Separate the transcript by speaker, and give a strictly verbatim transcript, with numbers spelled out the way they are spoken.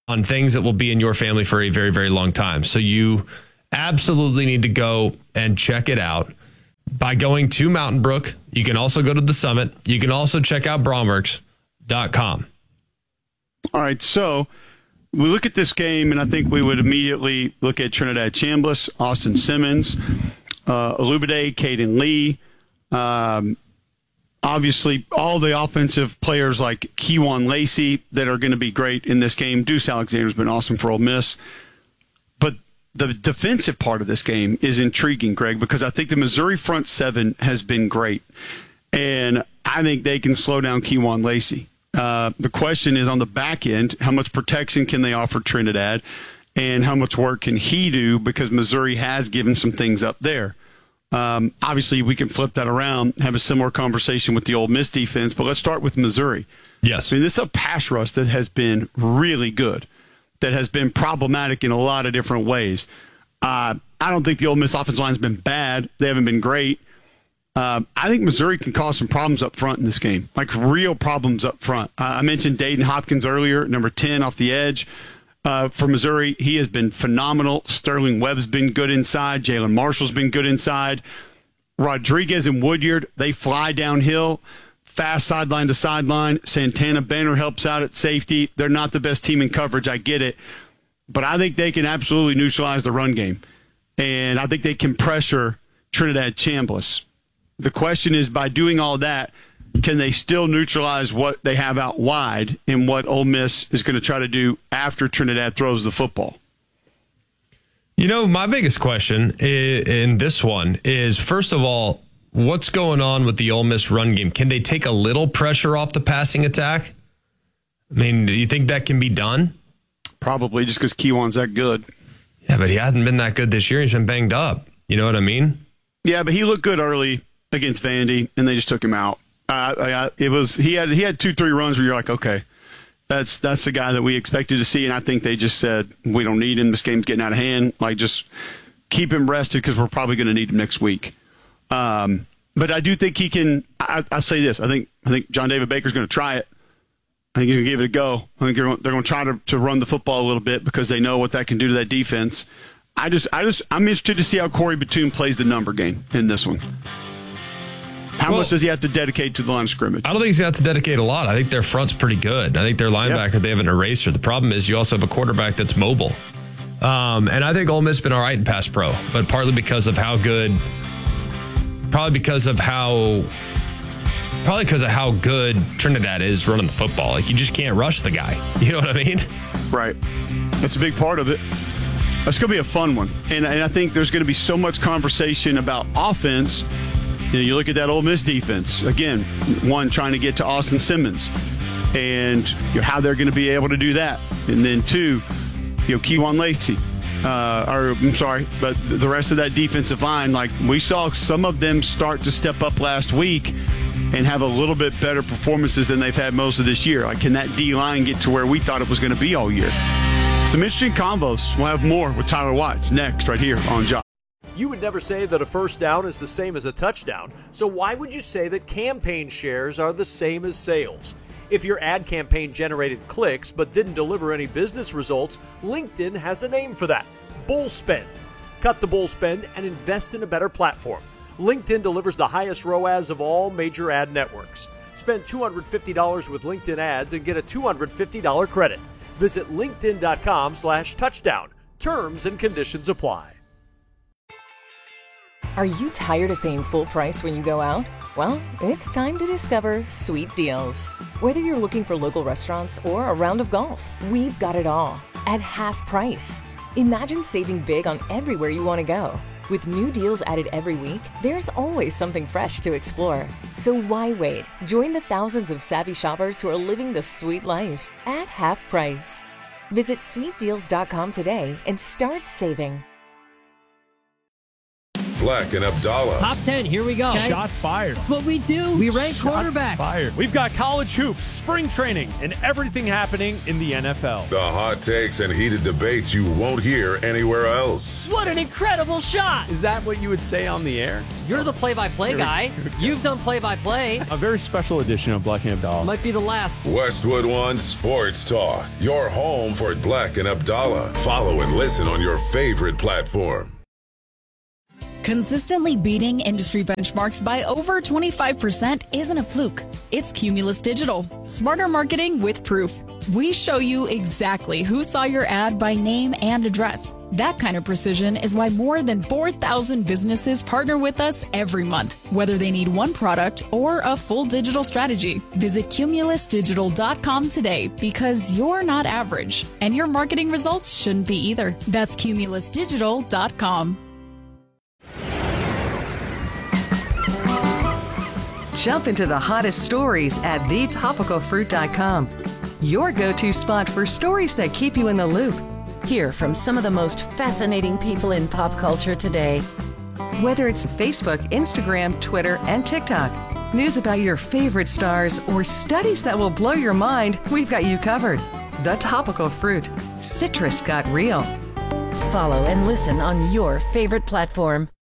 Speaker 1: on things that will be in your family for a very, very long time. So you absolutely need to go and check it out by going to Mountain Brook. You can also go to the Summit. You can also check out Bromworks dot com.
Speaker 2: All right, so we look at this game, and I think we would immediately look at Trinidad Chambliss, Austin Simmons, uh, Olubade, Caden Lee, um, obviously all the offensive players like Kewan Lacey that are going to be great in this game. Deuce Alexander's been awesome for Ole Miss. But the defensive part of this game is intriguing, Greg, because I think the Missouri front seven has been great. And I think they can slow down Kewan Lacey. Uh, the question is on the back end, how much protection can they offer Trinidad and how much work can he do, because Missouri has given some things up there. Um, obviously, we can flip that around, have a similar conversation with the Ole Miss defense, but let's start with Missouri.
Speaker 1: Yes.
Speaker 2: I mean, this is a pass rush that has been really good, that has been problematic in a lot of different ways. Uh, I don't think the Ole Miss offensive line has been bad. They haven't been great. Uh, I think Missouri can cause some problems up front in this game, like real problems up front. Uh, I mentioned Dayton Hopkins earlier, number ten off the edge. Uh, for Missouri, he has been phenomenal. Sterling Webb's been good inside. Jalen Marshall's been good inside. Rodriguez and Woodyard, they fly downhill, fast sideline to sideline. Santana Banner helps out at safety. They're not the best team in coverage, I get it. But I think they can absolutely neutralize the run game. And I think they can pressure Trinidad Chambliss. The question is, by doing all that, can they still neutralize what they have out wide and what Ole Miss is going to try to do after Trinidad throws the football?
Speaker 1: You know, my biggest question in this one is, first of all, what's going on with the Ole Miss run game? Can they take a little pressure off the passing attack? I mean, do you think that can be done?
Speaker 2: Probably, just because Kewan's that good.
Speaker 1: Yeah, but he hasn't been that good this year. He's been banged up. You know what I mean?
Speaker 2: Yeah, but he looked good early against Vandy, and they just took him out. Uh, I, it was he had he had two three runs where you're like, okay, that's that's the guy that we expected to see, and I think they just said we don't need him. This game's getting out of hand. Like, just keep him rested because we're probably going to need him next week. Um, but I do think he can. I, I say this. I think I think John David Baker's going to try it. I think he's going to give it a go. I think they're going, they're going to try to, to run the football a little bit because they know what that can do to that defense. I just I just I'm interested to see how Corey Batum plays the number game in this one. How well, much does he have to dedicate to the line of scrimmage?
Speaker 1: I don't think he's going to have to dedicate a lot. I think their front's pretty good. I think their linebacker, yep. They have an eraser. The problem is you also have a quarterback that's mobile. Um, and I think Ole Miss has been all right in pass pro, but partly because of how good, probably because of how, probably because of how good Trinidad is running the football. Like, you just can't rush the guy. You know what I mean?
Speaker 2: Right. That's a big part of it. It's going to be a fun one. And, and I think there's going to be so much conversation about offense. You know, you look at that Ole Miss defense, again, one, trying to get to Austin Simmons and you know, how they're going to be able to do that. And then two, you know, Kewan Lacey, uh, or I'm sorry, but the rest of that defensive line, like we saw some of them start to step up last week and have a little bit better performances than they've had most of this year. Like, can that D-line get to where we thought it was going to be all year? Some interesting combos. We'll have more with Tyler Watts next right here on Job.
Speaker 3: You would never say that a first down is the same as a touchdown, so why would you say that campaign shares are the same as sales? If your ad campaign generated clicks but didn't deliver any business results, LinkedIn has a name for that: bull spend. Cut the bull spend and invest in a better platform. LinkedIn delivers the highest R O A S of all major ad networks. Spend two hundred fifty dollars with LinkedIn ads and get a two hundred fifty dollars credit. Visit linkedin.com slash touchdown. Terms and conditions apply.
Speaker 4: Are you tired of paying full price when you go out? Well, it's time to discover Sweet Deals. Whether you're looking for local restaurants or a round of golf, we've got it all at half price. Imagine saving big on everywhere you want to go. With new deals added every week, there's always something fresh to explore. So why wait? Join the thousands of savvy shoppers who are living the sweet life at half price. Visit sweet deals dot com today and start saving.
Speaker 5: Black and Abdallah.
Speaker 6: Top ten, here we go.
Speaker 7: Okay. Shots fired.
Speaker 6: That's what we do. We rank
Speaker 7: Shots
Speaker 6: quarterbacks.
Speaker 7: Fired.
Speaker 8: We've got college hoops, spring training, and everything happening in the N F L.
Speaker 5: The hot takes and heated debates you won't hear anywhere else.
Speaker 6: What an incredible shot.
Speaker 8: Is that what you would say on the air?
Speaker 6: You're the play-by-play guy. You've done play-by-play.
Speaker 8: A very special edition of Black and Abdallah.
Speaker 6: Might be the last.
Speaker 5: Westwood One Sports Talk, your home for Black and Abdallah. Follow and listen on your favorite platform.
Speaker 9: Consistently beating industry benchmarks by over twenty-five percent isn't a fluke. It's Cumulus Digital. Smarter marketing with proof. We show you exactly who saw your ad by name and address. That kind of precision is why more than four thousand businesses partner with us every month, whether they need one product or a full digital strategy. Visit cumulus digital dot com today because you're not average, and your marketing results shouldn't be either. That's cumulus digital dot com.
Speaker 10: Jump into the hottest stories at the topical fruit dot com. Your go-to spot for stories that keep you in the loop.
Speaker 4: Hear from some of the most fascinating people in pop culture today.
Speaker 10: Whether it's Facebook, Instagram, Twitter, and TikTok, news about your favorite stars, or studies that will blow your mind, we've got you covered. The Topical Fruit. Citrus got real.
Speaker 4: Follow and listen on your favorite platform.